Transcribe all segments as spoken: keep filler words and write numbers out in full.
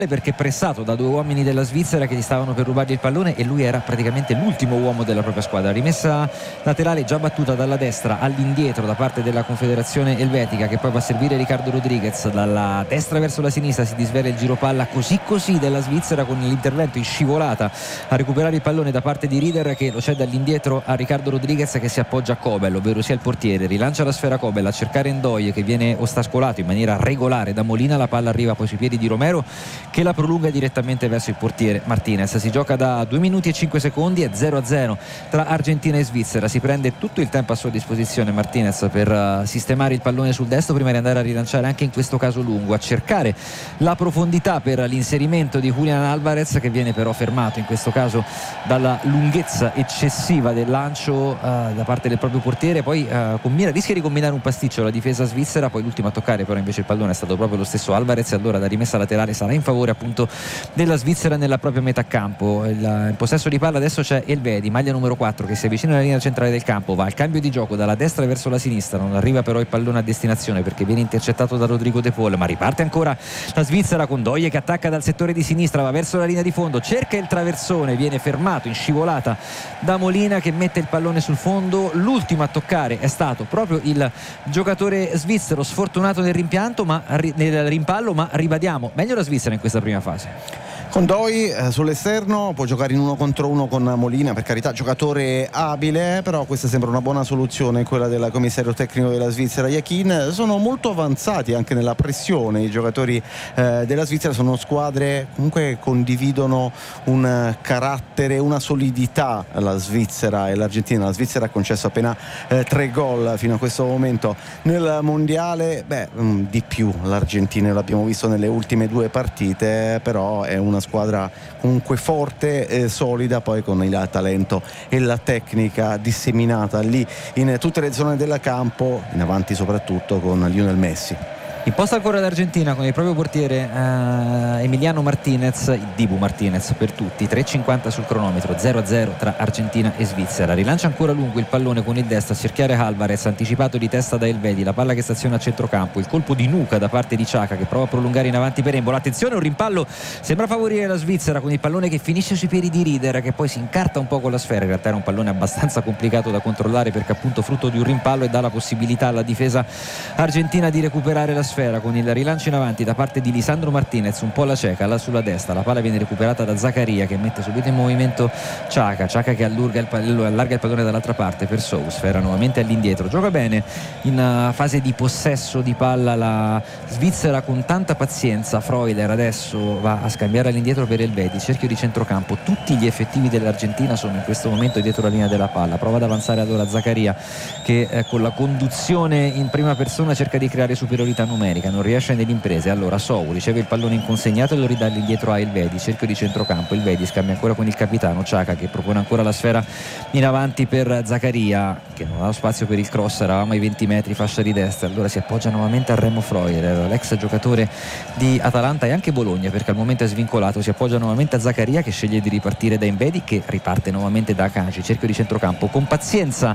perché pressato da due uomini della Svizzera che gli stavano per rubargli il pallone e lui era praticamente l'ultimo uomo della propria squadra. Rimessa laterale già battuta dalla destra all'indietro da parte della Confederazione Elvetica, che poi va a servire Ricardo Rodriguez. Dalla destra verso la sinistra si disvela il giro palla così così della Svizzera, con l'intervento in scivolata a recuperare il pallone da parte di Rieder, che lo cede all'indietro a Ricardo Rodriguez, che si appoggia a Kobel, ovvero sia il portiere. Rilancia la sfera Kobel a cercare Ndoye, che viene ostascolato in maniera regolare da Molina. La palla arriva poi sui piedi di Romero, che la prolunga direttamente verso il portiere Martinez. Si gioca da due minuti e cinque secondi, è zero a zero tra Argentina e Svizzera. Si prende tutto il tempo a sua disposizione Martinez per uh, sistemare il pallone sul destro prima di andare a rilanciare anche in questo caso lungo, a cercare la profondità per l'inserimento di Julian Alvarez, che viene però fermato in questo caso dalla lunghezza eccessiva del lancio uh, da parte del proprio portiere. Poi uh, combina, rischia di combinare un pasticcio la difesa svizzera, poi l'ultimo a toccare però invece il pallone è stato proprio lo stesso Alvarez, e allora la rimessa laterale sarà in favore appunto della Svizzera nella propria metà campo. Il, in possesso di palla adesso c'è Elvedi, maglia numero quattro, che si avvicina alla linea centrale del campo, va al cambio di gioco dalla destra verso la sinistra, non arriva però il pallone a destinazione perché viene intercettato da Rodrigo De Paul, ma riparte ancora la Svizzera con Ndoye che attacca dal settore di sinistra, va verso la linea di fondo, cerca il traversone, viene fermato in scivolata da Molina, che mette il pallone sul fondo. L'ultimo a toccare è stato proprio il giocatore svizzero, sfortunato nel rimpianto, ma nel rimpallo, ma ribadiamo, meglio la Svizzera in questa prima fase. Con Ndoye eh, sull'esterno può giocare in uno contro uno con Molina, per carità giocatore abile, però questa sembra una buona soluzione, quella del commissario tecnico della Svizzera Yakin. Sono molto avanzati anche nella pressione i giocatori eh, della Svizzera, sono squadre comunque condividono un carattere, una solidità, la Svizzera e l'Argentina. La Svizzera ha concesso appena eh, tre gol fino a questo momento nel mondiale, beh mh, di più l'Argentina, l'abbiamo visto nelle ultime due partite, però è una squadra comunque forte e solida, poi con il talento e la tecnica disseminata lì in tutte le zone del campo, in avanti soprattutto con Lionel Messi. Imposta ancora l'Argentina con il proprio portiere eh, Emiliano Martinez, il Dibu Martinez per tutti, tre e cinquanta sul cronometro, zero a zero tra Argentina e Svizzera. Rilancia ancora lungo il pallone con il destro a cerchiare Alvarez, anticipato di testa da Elvedi, la palla che staziona a centrocampo, il colpo di nuca da parte di Xhaka che prova a prolungare in avanti per Embolo. Attenzione, un rimpallo sembra favorire la Svizzera con il pallone che finisce sui piedi di Rieder, che poi si incarta un po' con la sfera. In realtà era un pallone abbastanza complicato da controllare perché appunto frutto di un rimpallo, e dà la possibilità alla difesa argentina di recuperare la sfera con il rilancio in avanti da parte di Lisandro Martinez, un po' la cieca là sulla destra. La palla viene recuperata da Zaccaria, che mette subito in movimento Xhaka Xhaka che allarga il, pallone, allarga il pallone dall'altra parte per Sou, sfera nuovamente all'indietro. Gioca bene in fase di possesso di palla la Svizzera con tanta pazienza. Freuler adesso va a scambiare all'indietro per Elvedi, cerchio di centrocampo, tutti gli effettivi dell'Argentina sono in questo momento dietro la linea della palla. Prova ad avanzare allora Zaccaria, che eh, con la conduzione in prima persona cerca di creare superiorità numerica, non riesce nelle imprese. Allora Sou riceve il pallone inconsegnato e lo ridà indietro a Elvedi, cerchio di centrocampo. Elvedi scambia ancora con il capitano Xhaka, che propone ancora la sfera in avanti per Zaccaria, che non ha lo spazio per il cross, eravamo ai venti metri, fascia di destra. Allora si appoggia nuovamente a Remo Freuler, l'ex giocatore di Atalanta e anche Bologna, perché al momento è svincolato. Si appoggia nuovamente a Zaccaria, che sceglie di ripartire da Elvedi, che riparte nuovamente da Akanji, cerchio di centrocampo. Con pazienza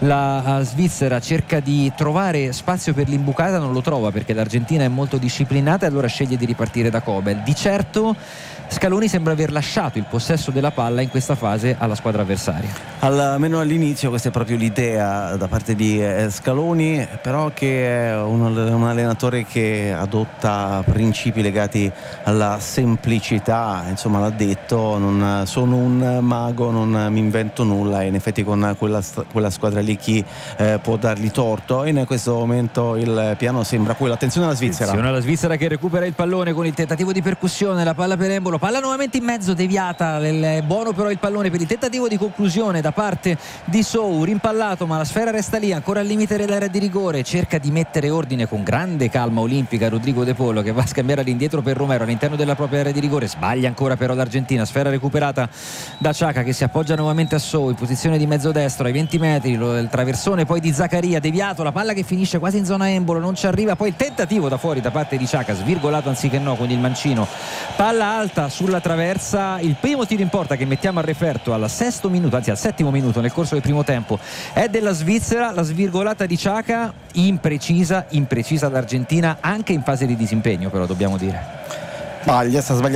la Svizzera cerca di trovare spazio per l'imbucata, non lo trova perché l'Argentina è molto disciplinata, e allora sceglie di ripartire da Kobel. Di certo Scaloni sembra aver lasciato il possesso della palla in questa fase alla squadra avversaria. Almeno all'inizio questa è proprio l'idea da parte di Scaloni, però che è un, un allenatore che adotta principi legati alla semplicità, insomma l'ha detto, non sono un mago, non mi invento nulla, e in effetti con quella, quella squadra lì chi eh, può dargli torto. In questo momento il piano sembra quello. Attenzione alla Svizzera. Attenzione alla Svizzera che recupera il pallone con il tentativo di percussione, la palla per Embolo, palla nuovamente in mezzo, deviata, è buono però il pallone per il tentativo di conclusione da parte di Sou, rimpallato ma la sfera resta lì, ancora al limite dell'area di rigore. Cerca di mettere ordine con grande calma olimpica Rodrigo De Paul, che va a scambiare all'indietro per Romero all'interno della propria area di rigore. Sbaglia ancora però l'Argentina, sfera recuperata da Xhaka, che si appoggia nuovamente a Sou in posizione di mezzo destro ai venti metri, il traversone poi di Zaccaria deviato, la palla che finisce quasi in zona Embolo, non ci arriva, poi il tentativo da fuori da parte di Xhaka, svirgolato anziché no con il mancino, palla alta sulla traversa. Il primo tiro in porta che mettiamo al referto al sesto minuto, anzi al settimo minuto nel corso del primo tempo, è della Svizzera. La svirgolata di Xhaka imprecisa, imprecisa l'Argentina anche in fase di disimpegno, però dobbiamo dire sbaglia, sta sbagliando